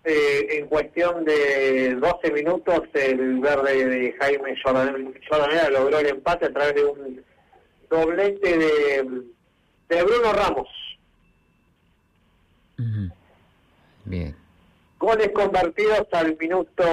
en cuestión de 12 minutos el verde de Jaime Jordanera logró el empate a través de un doblete de Bruno Ramos. Bien. Goles convertidos al minuto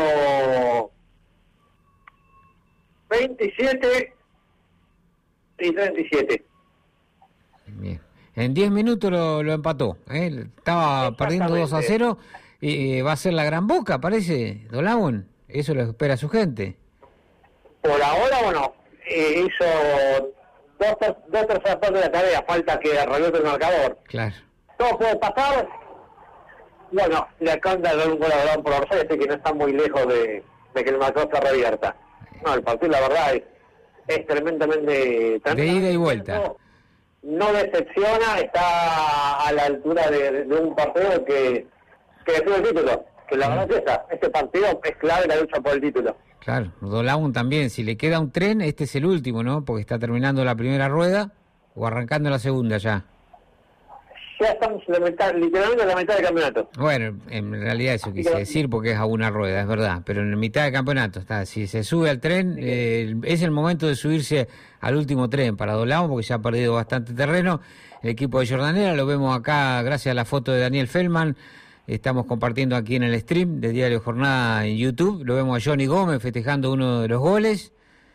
27 y 37. Bien. En 10 minutos lo empató. Estaba perdiendo 2-0 y va a ser la gran Boca, parece, Dolabón. Eso lo espera su gente. Por ahora, bueno, hizo dos terceras partes de la tarea. Falta que rebote el marcador. Claro. Todo puede pasar. Bueno, le acaban de dar un gol a Dolabón por Orsay, que no está muy lejos de que el marcador se revierta. No, el partido, la verdad, es tremendamente... De ida y vuelta. No decepciona, está a la altura de un partido que define el título. Que la verdad es esa, este partido es clave en la lucha por el título. Claro, Dolabón también. Si le queda un tren, este es el último, ¿no? Porque está terminando la primera rueda o arrancando la segunda ya. Ya estamos literalmente en la mitad del campeonato. Bueno, en realidad eso quise decir porque es a una rueda, es verdad, pero en la mitad del campeonato está. Si se sube al tren, es el momento de subirse al último tren para Dolabón porque ya ha perdido bastante terreno. El equipo de Jordanera lo vemos acá gracias a la foto de Daniel Feldman. Estamos compartiendo aquí en el stream de Diario Jornada en YouTube. Lo vemos a Johnny Gómez festejando uno de los goles.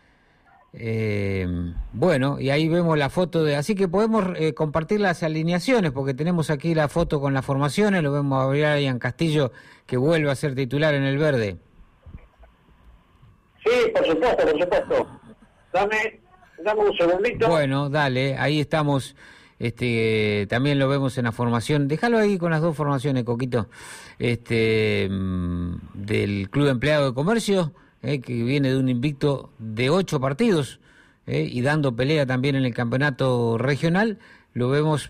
Bueno, y ahí vemos la foto así que podemos compartir las alineaciones porque tenemos aquí la foto con las formaciones. Lo vemos a Brian Castillo que vuelve a ser titular en el verde. Sí, por supuesto. Dame un segundito. Bueno, dale, ahí estamos. También lo vemos en la formación. Déjalo ahí con las dos formaciones, Coquito. Del Club Empleado de Comercio, que viene de un invicto de 8 partidos y dando pelea también en el campeonato regional. Lo vemos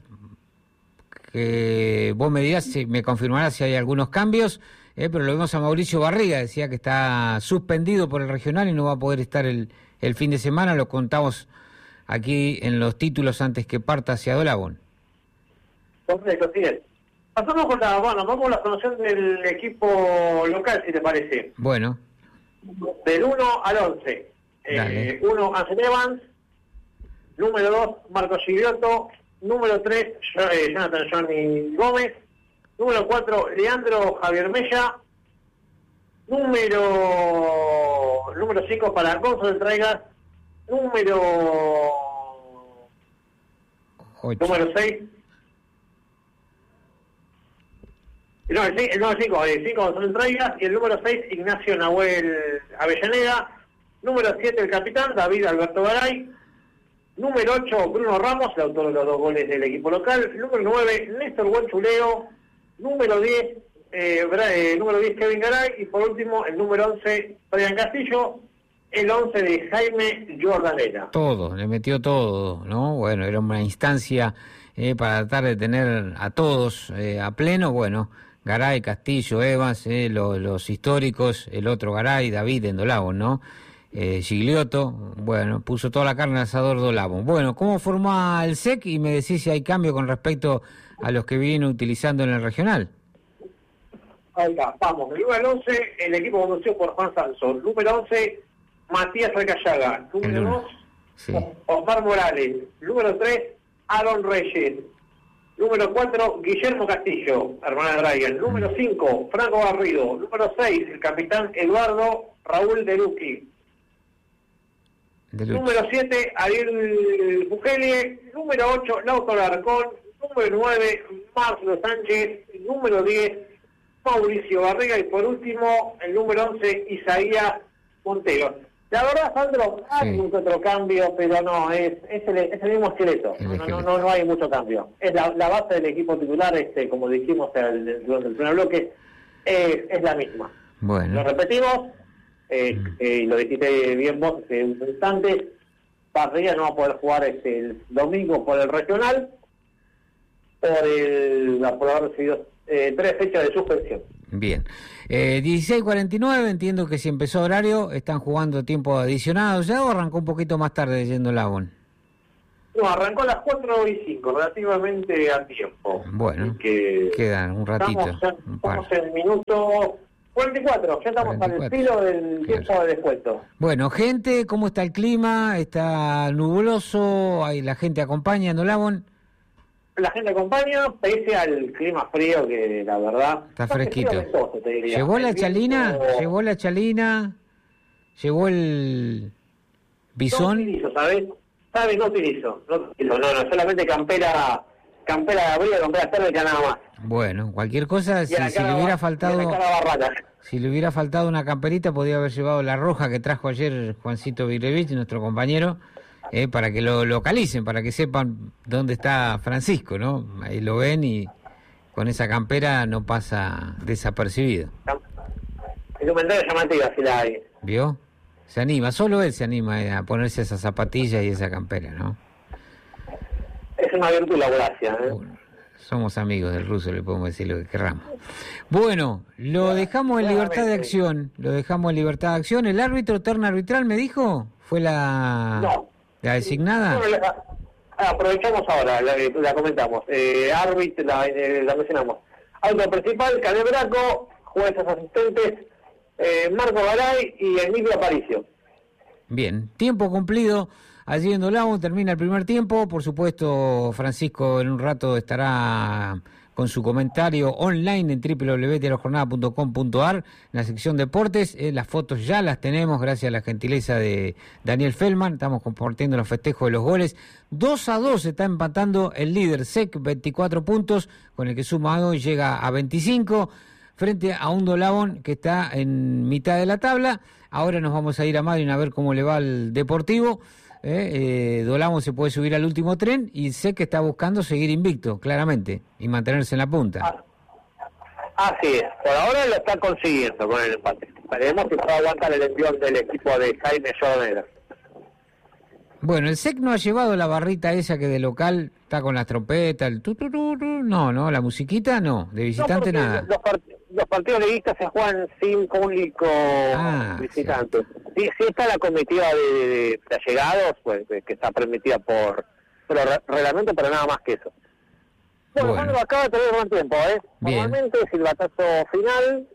que vos me dirás, me confirmarás si hay algunos cambios, pero lo vemos a Mauricio Barriga, decía que está suspendido por el regional y no va a poder estar el fin de semana. Lo contamos aquí en los títulos antes que parta hacia Dolabón. Correcto, sí es. Pasamos con vamos con la formación del equipo local, si te parece. Bueno. Del 1 al 11. 1, Ansel Evans. Número 2, Marco Gigliotto. Número 3, Jonathan Johnny Gómez. Número 4, Leandro Javier Mella. Número 5 para Gonzalo de Traigas. Número 6. No, el 5 Gonzalo Traigas y el número 6 Ignacio Nahuel Avellaneda. Número 7 el capitán David Alberto Garay. Número 8 Bruno Ramos, el autor de los 2 goles del equipo local. Número 9 Néstor Huanchuleo. Número 10 Kevin Garay y por último el número 11 Brian Castillo. El 11 de Jaime Jordanera. Todo, le metió todo, ¿no? Bueno, era una instancia para tratar de tener a todos a pleno. Bueno, Garay, Castillo, Evans, los históricos, el otro Garay, David en Dolabón, ¿no? Gigliotto, bueno, puso toda la carne al asador Dolabón. Bueno, ¿cómo forma el SEC? Y me decís si hay cambio con respecto a los que vienen utilizando en el regional. Ahí va, vamos. El número 11, el equipo conducido por Juan Sansón. Número 11, Matías Recallaga. Número 2, sí. Osmar Morales. Número 3, Aaron Reyes. Número 4, Guillermo Castillo, hermana de Brian. Número 5, Franco Garrido. Número 6, el capitán Eduardo Raúl Delucchi. Número 7, Ariel Bugelie. Número 8, Lauto Larcón. Número 9, Marcelo Sánchez. Número 10, Mauricio Barriga. Y por último, el número 11, Isaías Montero. La verdad, Sandro, hay mucho otro cambio, pero no, es el mismo esqueleto. No hay mucho cambio. Es la base del equipo titular, como dijimos durante el primer bloque, es la misma. Bueno. Lo repetimos, lo dijiste bien vos hace un instante, Barriga no va a poder jugar el domingo por el regional, por haber recibido 3 fechas de suspensión. Bien. 16:49, entiendo que si empezó horario, están jugando tiempo adicionado ya o arrancó un poquito más tarde yendo Dolabón. No, arrancó a las 4:05, relativamente a tiempo. Bueno, queda un ratito. Estamos en el minuto 44, ya estamos 44, al filo del tiempo de descuento. Bueno, gente, ¿cómo está el clima? ¿Está nubuloso? ¿La gente acompaña en Dolabón? La gente acompaña, pese al clima frío, que la verdad... Está fresquito. Ventoso, te diría. ¿Llegó la chalina? ¿Llegó la chalina? ¿Llegó el bisón? No utilizo, ¿sabes? No utilizo. No, solamente campera de abrigo, campera térmica, nada más. Bueno, cualquier cosa, si le hubiera faltado una camperita, podría haber llevado la roja que trajo ayer Juancito Virevich, nuestro compañero, para que lo localicen, para que sepan dónde está Francisco, ¿no? Ahí lo ven y con esa campera no pasa desapercibido. El comentario llamativo, si la hay. ¿Vio? Se anima, solo él se anima a ponerse esas zapatillas y esa campera, ¿no? Es una virtud la gracia, Bueno, somos amigos del ruso, le podemos decir lo que querramos. Bueno, lo dejamos en libertad de acción, ¿El árbitro terna arbitral me dijo? ¿Fue la designada? No, aprovechamos ahora, la comentamos. Árbitro, la mencionamos. Auto principal, Canet Braco, jueces asistentes, Marco Garay y Emilio Aparicio. Bien, tiempo cumplido. Allí en Dolabón termina el primer tiempo. Por supuesto, Francisco en un rato estará con su comentario online en www.diariojornada.com.ar en la sección deportes. Las fotos ya las tenemos gracias a la gentileza de Daniel Feldman. Estamos compartiendo los festejos de los goles. 2-2 está empatando el líder SEC, 24 puntos, con el que suma hoy llega a 25, frente a un Dolabón que está en mitad de la tabla. Ahora nos vamos a ir a Madrid a ver cómo le va al Deportivo. Dolabón se puede subir al último tren y sé que está buscando seguir invicto, claramente, y mantenerse en la punta. Así es, por ahora lo está consiguiendo con el empate. Veremos si puede aguantar el envión del equipo de Jaime Jordanela. Bueno, el SEC no ha llevado la barrita esa que de local está con las trompetas, el no, la musiquita no, de visitante nada. Los partidos liguistas se juegan sin público visitante. Sí está la comitiva de allegados, pues, que está permitida por reglamento, pero nada más que eso. Bueno, acaba de tener buen tiempo, Normalmente silbatazo final,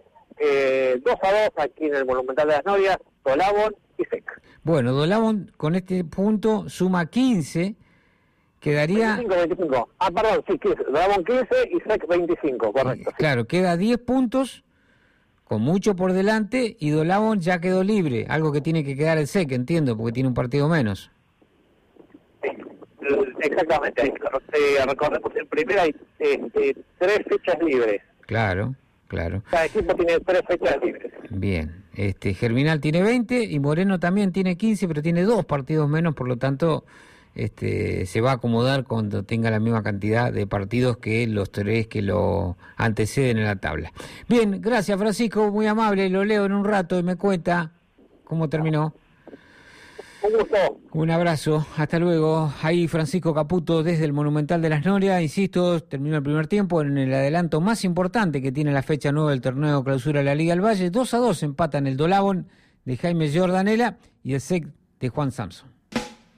2-2 aquí en el Monumental de las Norias, Dolabón y SEC. Bueno, Dolabón con este punto suma 15, quedaría... 25. Perdón, sí, 15. Dolabón 15 y SEC 25, correcto. Claro, queda 10 puntos, con mucho por delante, y Dolabón ya quedó libre, algo que tiene que quedar el SEC, entiendo, porque tiene un partido menos. Sí, exactamente. Recordemos, en primera hay 3 fechas libres. Claro. Cada equipo tiene 3 fechas libres. Bien, Germinal tiene 20 y Moreno también tiene 15, pero tiene 2 partidos menos, por lo tanto se va a acomodar cuando tenga la misma cantidad de partidos que los 3 que lo anteceden en la tabla. Bien, gracias Francisco, muy amable, lo leo en un rato y me cuenta cómo terminó. Un gusto. Un abrazo, hasta luego. Ahí Francisco Caputo desde el Monumental de las Norias. Insisto, terminó el primer tiempo en el adelanto más importante que tiene la fecha 9 del torneo clausura de la Liga del Valle. 2-2 empatan el Dolabón de Jaime Jordanela y el SEC de Juan Samson.